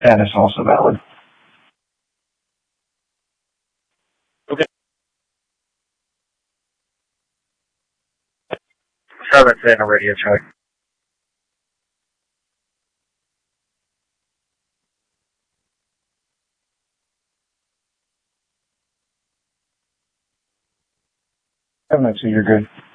That is also valid. Okay. Try that saying a radio check. I'm not sure you're good.